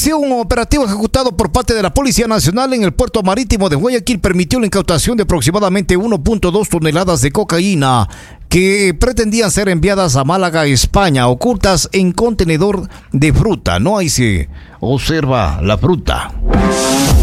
información, un operativo ejecutado por parte de la Policía Nacional en el puerto marítimo de Guayaquil permitió la incautación de aproximadamente 1.2 toneladas de cocaína que pretendían ser enviadas a Málaga, España, ocultas en contenedor de fruta. No, ahí se observa la fruta.